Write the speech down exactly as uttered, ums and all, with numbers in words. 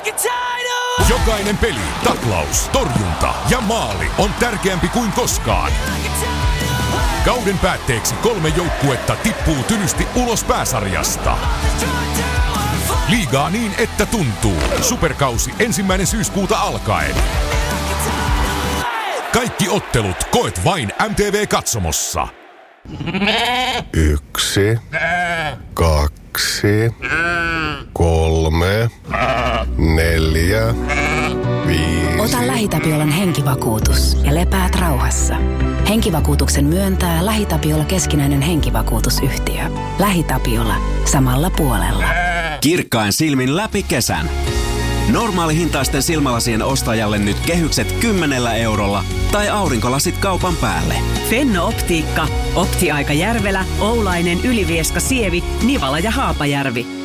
Jokainen peli, taklaus, torjunta ja maali on tärkeämpi kuin koskaan. Kauden päätteeksi kolme joukkuetta tippuu tylysti ulos pääsarjasta. Liigaa niin, että tuntuu. Superkausi ensimmäinen syyskuuta alkaen. Kaikki ottelut koet vain M T V-katsomossa. Yksi, kaksi, kolme, neljä, viisi. Ota LähiTapiolan henkivakuutus ja lepäät rauhassa. Henkivakuutuksen myöntää LähiTapiola keskinäinen henkivakuutusyhtiö. LähiTapiola. Samalla puolella. Kirkkain silmin läpi kesän. Normaalihintaisten silmälasien ostajalle nyt kehykset kymmenellä eurolla tai aurinkolasit kaupan päälle. Fenno-optiikka. Optiaika Järvelä, Oulainen, Ylivieska, Sievi, Nivala ja Haapajärvi.